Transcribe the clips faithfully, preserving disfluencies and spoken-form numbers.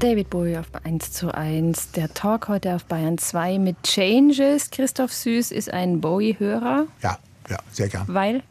David Bowie auf eins zu eins. Der Talk heute auf Bayern zwei mit Changes. Christoph Süß ist ein Bowie-Hörer. Ja, ja, sehr gern. Weil?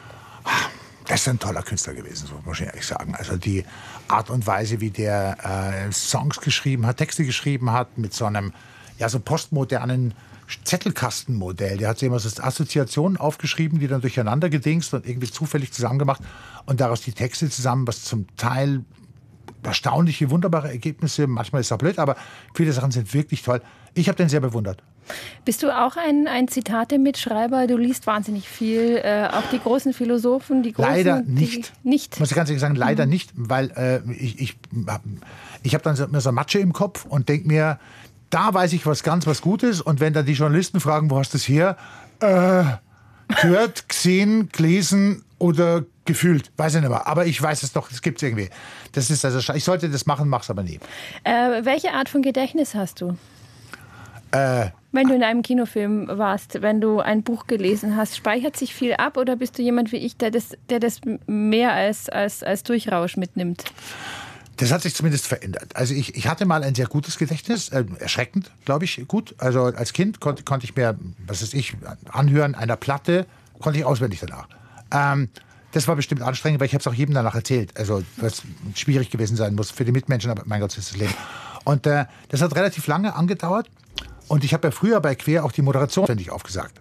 Das ist ein toller Künstler gewesen, so muss ich ehrlich sagen. Also die Art und Weise, wie der äh, Songs geschrieben hat, Texte geschrieben hat, mit so einem ja, so postmodernen Zettelkastenmodell. Der hat sich immer so Assoziationen aufgeschrieben, die dann durcheinander gedingst und irgendwie zufällig zusammengemacht und daraus die Texte zusammen, was zum Teil erstaunliche, wunderbare Ergebnisse, manchmal ist es auch blöd, aber viele Sachen sind wirklich toll. Ich habe den sehr bewundert. Bist du auch ein, ein Zitate-Mitschreiber? Du liest wahnsinnig viel, äh, auch die großen Philosophen, die großen... Leider nicht. Die, nicht? Muss ich ganz ehrlich sagen, leider mhm. nicht, weil äh, ich, ich, ich habe dann so, so Matsche im Kopf und denke mir, da weiß ich was ganz, was Gutes und wenn dann die Journalisten fragen, wo hast du das her? Äh, gehört, gesehen, gelesen oder gefühlt, weiß ich nicht mehr. Aber ich weiß es doch, es gibt es irgendwie. Das ist also, ich sollte das machen, mach's aber nie. Äh, welche Art von Gedächtnis hast du? Äh, wenn du in einem Kinofilm warst, wenn du ein Buch gelesen hast, speichert sich viel ab oder bist du jemand wie ich, der das, der das mehr als, als, als Durchrausch mitnimmt? Das hat sich zumindest verändert. Also ich, ich hatte mal ein sehr gutes Gedächtnis, äh, erschreckend, glaube ich, gut. Also als Kind konnte, konnte ich mir, was weiß ich, anhören einer Platte, konnte ich auswendig danach. Ähm, das war bestimmt anstrengend, weil ich habe es auch jedem danach erzählt. Also was schwierig gewesen sein muss für die Mitmenschen, aber mein Gott, das ist das Leben. Und äh, das hat relativ lange angedauert. Und ich habe ja früher bei Quer auch die Moderation ständig aufgesagt.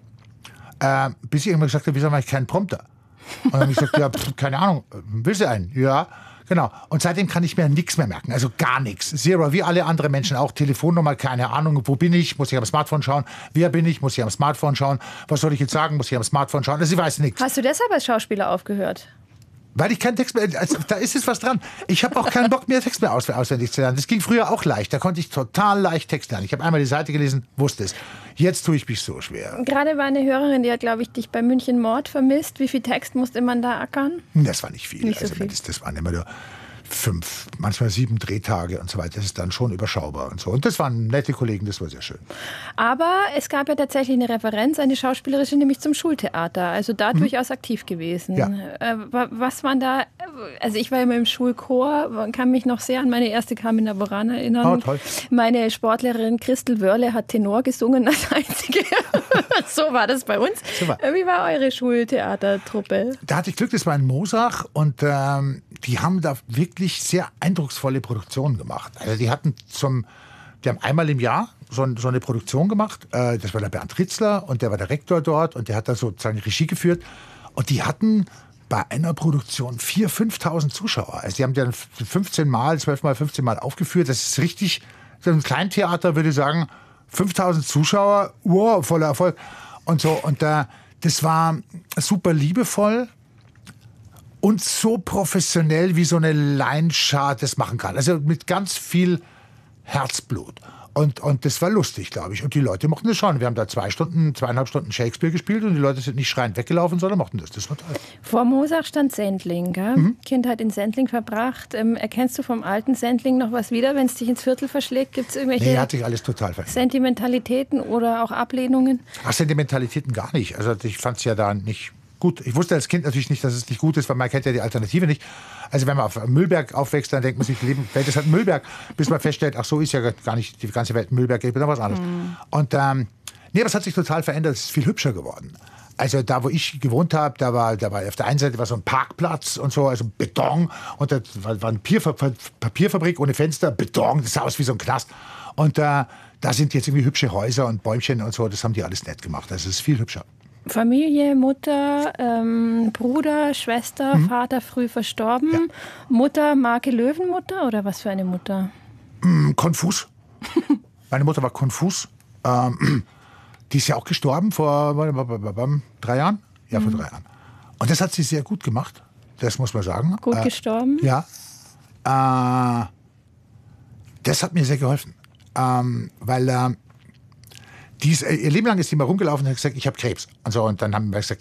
Äh, bis ich irgendwann gesagt habe, wieso mache ich keinen Prompter? Und dann habe ich gesagt, ja, pff, keine Ahnung, willst du einen? Ja, genau. Und seitdem kann ich mir nichts mehr merken, also gar nichts. Zero, wie alle anderen Menschen auch. Telefonnummer, keine Ahnung, wo bin ich? Muss ich am Smartphone schauen. Wer bin ich? Muss ich am Smartphone schauen. Was soll ich jetzt sagen? Muss ich am Smartphone schauen. Also ich weiß nichts. Hast du deshalb als Schauspieler aufgehört? Weil ich keinen Text mehr, also da ist es was dran. Ich habe auch keinen Bock mehr, Text mehr auswendig zu lernen. Das ging früher auch leicht. Da konnte ich total leicht Text lernen. Ich habe einmal die Seite gelesen, wusste es. Jetzt tue ich mich so schwer. Gerade war eine Hörerin, die hat, glaube ich, dich bei München Mord vermisst. Wie viel Text musste man da ackern? Das war nicht viel. Nicht so also viel. Das, das waren immer nur fünf, manchmal sieben Drehtage und so weiter. Das ist dann schon überschaubar und so. Und das waren nette Kollegen, das war sehr schön. Aber es gab ja tatsächlich eine Referenz, eine schauspielerische, nämlich zum Schultheater. Also da mhm. durchaus aktiv gewesen. Ja. Äh, was waren da, also ich war immer im Schulchor, kann mich noch sehr an meine erste Carmina Burana erinnern. Oh, toll. Meine Sportlehrerin Christel Wörle hat Tenor gesungen als einzige. So war das bei uns. Super. Wie war eure Schultheatertruppe? Da hatte ich Glück, das war in Moosach und ähm, die haben da wirklich sehr eindrucksvolle Produktionen gemacht. Also die hatten zum, die haben einmal im Jahr so, so eine Produktion gemacht. Äh, das war der Bernd Ritzler und der war der Rektor dort und der hat da sozusagen Regie geführt. Und die hatten bei einer Produktion viertausend, fünftausend Zuschauer. Also die haben die dann fünfzehn Mal, zwölf Mal, fünfzehn Mal aufgeführt. Das ist richtig, so ein Kleintheater würde ich sagen, fünftausend Zuschauer, wow, voller Erfolg. Und so, und äh, das war super liebevoll. Und so professionell, wie so eine Laienschar das machen kann. Also mit ganz viel Herzblut. Und, und das war lustig, glaube ich. Und die Leute mochten das schon. Wir haben da zwei Stunden, zweieinhalb Stunden Shakespeare gespielt und die Leute sind nicht schreiend weggelaufen, sondern mochten das. Das war toll. Vor Moosach stand Sendling, gell? Mhm. Kindheit in Sendling verbracht. Ähm, erkennst du vom alten Sendling noch was wieder, wenn es dich ins Viertel verschlägt? Gibt es irgendwelche nee, hat sich alles total verändert. Sentimentalitäten oder auch Ablehnungen? Ach, Sentimentalitäten gar nicht. Also ich fand es ja da nicht gut. Ich wusste als Kind natürlich nicht, dass es nicht gut ist, weil man kennt ja die Alternative nicht. Also wenn man auf Müllberg aufwächst, dann denkt man sich, Leben, Welt ist halt Müllberg, bis man feststellt, ach so ist ja gar nicht die ganze Welt Müllberg, ich bin da was anderes. Mhm. Und ähm, nee, aber es hat sich total verändert, es ist viel hübscher geworden. Also da, wo ich gewohnt habe, da war, da war auf der einen Seite war so ein Parkplatz und so, also Beton, und da war, war eine Papierfabrik, Papierfabrik ohne Fenster, Beton, das sah aus wie so ein Knast. Und äh, da sind jetzt irgendwie hübsche Häuser und Bäumchen und so, das haben die alles nett gemacht, also es ist viel hübscher. Familie, Mutter, ähm, Bruder, Schwester, mhm. Vater früh verstorben. Ja. Mutter, Marke Löwenmutter oder was für eine Mutter? Mm, konfus. Meine Mutter war konfus. Ähm, die ist ja auch gestorben vor drei Jahren. Ja, mhm. vor drei Jahren. Und das hat sie sehr gut gemacht. Das muss man sagen. Gut äh, gestorben? Ja. Äh, das hat mir sehr geholfen. Ähm, weil... Äh, Die ist, ihr Leben lang ist sie mal rumgelaufen und hat gesagt, ich habe Krebs. Und, so, und dann haben wir gesagt,